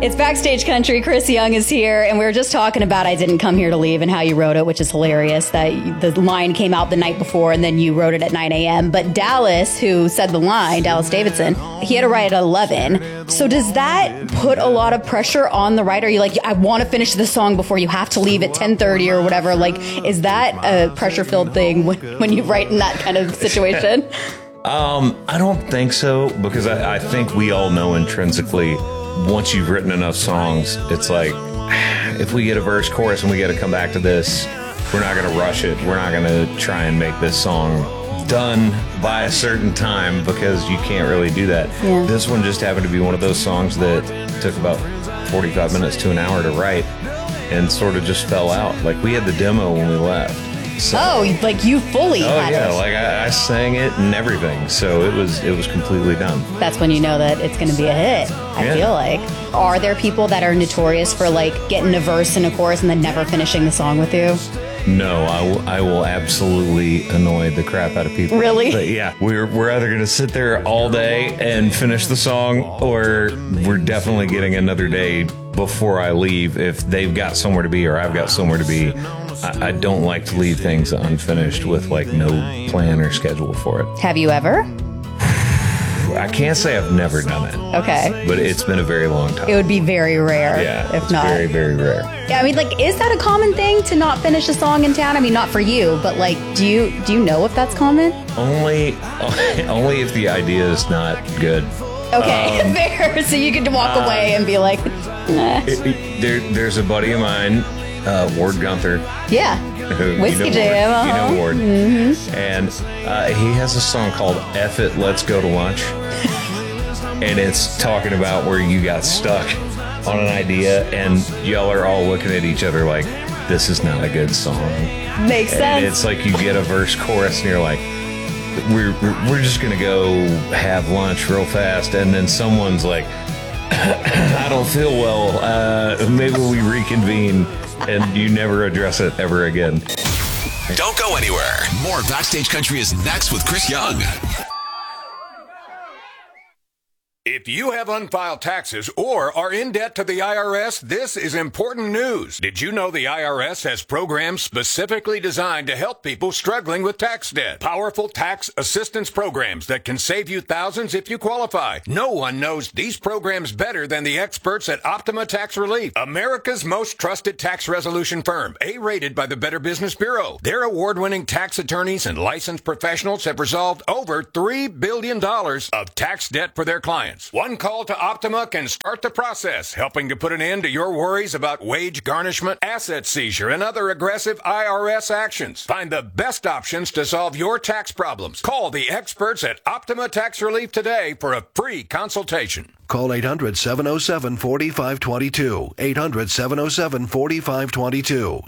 It's Backstage Country. Chris Young is here, and we were just talking about I Didn't Come Here to Leave and how you wrote it, which is hilarious that the line came out the night before and then you wrote it at 9 a.m. But Dallas, who said the line, Dallas Davidson, he had to write it at 11. So does that put a lot of pressure on the writer? You're like, I want to finish the song before you have to leave at 10:30 or whatever. Like, is that a pressure-filled thing when you write in that kind of situation? I don't think so, because I think we all know intrinsically, once you've written enough songs, it's like, if we get a verse, chorus, and we got to come back to this, we're not going to rush it. We're not going to try and make this song done by a certain time, because you can't really do that. Yeah. This one just happened to be one of those songs that took about 45 minutes to an hour to write and sort of just fell out. Like, we had the demo when we left. So, like you fully had it. Like I sang it and everything, so it was completely done. That's when you know that it's going to be a hit, I feel like. Are there people that are notorious for like getting a verse and a chorus and then never finishing the song with you? No, I will absolutely annoy the crap out of people. Really? But yeah, we're either going to sit there all day and finish the song, or we're definitely getting another day before I leave if they've got somewhere to be or I've got somewhere to be. I don't like to leave things unfinished with like no plan or schedule for it. Have you ever? I can't say I've never done it. Okay. But it's been a very long time. It would be very rare. Yeah, if it's not. very, very rare. Yeah, I mean, like, is that a common thing to not finish a song in town? I mean, not for you, but like, do you know if that's common? Only if the idea is not good. Okay, fair. So you get to walk away and be like, nah. There's a buddy of mine, Ward Gunther. Yeah. Whiskey Jam. You know Ward. Mm-hmm. And he has a song called F It, Let's Go to Lunch. And it's talking about where you got stuck on an idea and y'all are all looking at each other like, this is not a good song. Makes sense. And it's like you get a verse, chorus, and you're like, we're just going to go have lunch real fast. And then someone's like, I don't feel well. Maybe we reconvene. And you never address it ever again. Don't go anywhere. More Backstage Country is next with Chris Young. If you have unfiled taxes or are in debt to the IRS, this is important news. Did you know the IRS has programs specifically designed to help people struggling with tax debt? Powerful tax assistance programs that can save you thousands if you qualify. No one knows these programs better than the experts at Optima Tax Relief, America's most trusted tax resolution firm, A-rated by the Better Business Bureau. Their award-winning tax attorneys and licensed professionals have resolved over $3 billion of tax debt for their clients. One call to Optima can start the process, helping to put an end to your worries about wage garnishment, asset seizure, and other aggressive IRS actions. Find the best options to solve your tax problems. Call the experts at Optima Tax Relief today for a free consultation. Call 800-707-4522. 800-707-4522.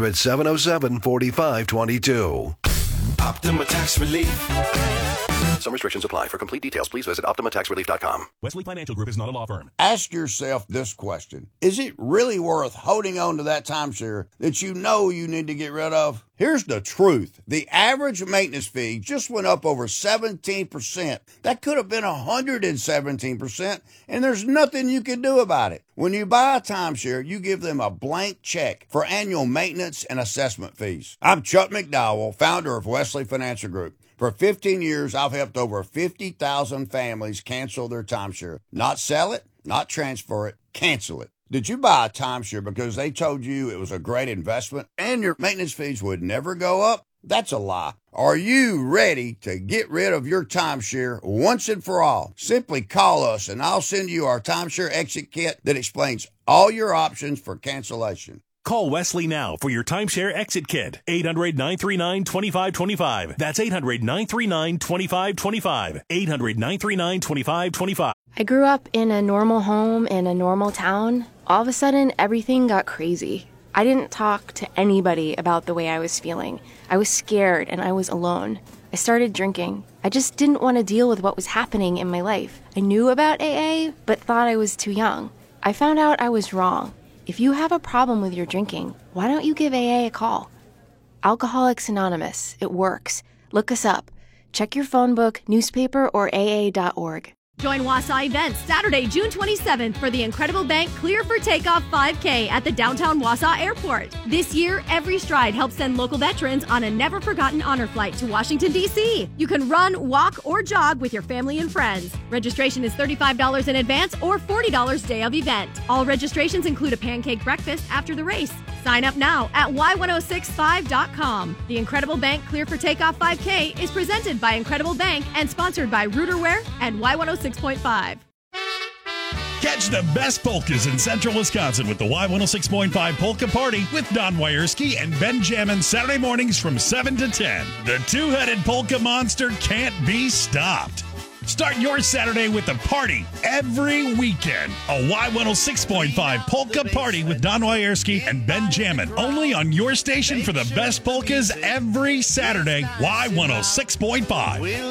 800-707-4522. Optima Tax Relief. Some restrictions apply. For complete details, please visit OptimaTaxRelief.com. Wesley Financial Group is not a law firm. Ask yourself this question. Is it really worth holding on to that timeshare that you know you need to get rid of? Here's the truth. The average maintenance fee just went up over 17%. That could have been 117%, and there's nothing you can do about it. When you buy a timeshare, you give them a blank check for annual maintenance and assessment fees. I'm Chuck McDowell, founder of Wesley Financial Group. For 15 years, I've helped over 50,000 families cancel their timeshare. Not sell it, not transfer it, cancel it. Did you buy a timeshare because they told you it was a great investment and your maintenance fees would never go up? That's a lie. Are you ready to get rid of your timeshare once and for all? Simply call us and I'll send you our timeshare exit kit that explains all your options for cancellation. Call Wesley now for your timeshare exit kit. 800-939-2525. That's 800-939-2525. 800-939-2525. I grew up in a normal home in a normal town. All of a sudden, everything got crazy. I didn't talk to anybody about the way I was feeling. I was scared and I was alone. I started drinking. I just didn't want to deal with what was happening in my life. I knew about AA, but thought I was too young. I found out I was wrong. If you have a problem with your drinking, why don't you give AA a call? Alcoholics Anonymous. It works. Look us up. Check your phone book, newspaper, or AA.org. Join Wausau Events Saturday, June 27th for the Incredible Bank Clear for Takeoff 5K at the downtown Wausau Airport. This year, Every Stride helps send local veterans on a never-forgotten honor flight to Washington, D.C. You can run, walk, or jog with your family and friends. Registration is $35 in advance or $40 day of event. All registrations include a pancake breakfast after the race. Sign up now at y1065.com. The Incredible Bank Clear for Takeoff 5K is presented by Incredible Bank and sponsored by Rooterware and Y106.5. Catch the best polkas in central Wisconsin with the Y106.5 Polka Party with Don Wierski and Benjamin Saturday mornings from 7 to 10. The two-headed polka monster can't be stopped. Start your Saturday with a party every weekend. A Y106.5 Polka Party with Don Wierski and Benjamin. Only on your station for the best polkas every Saturday. Y106.5.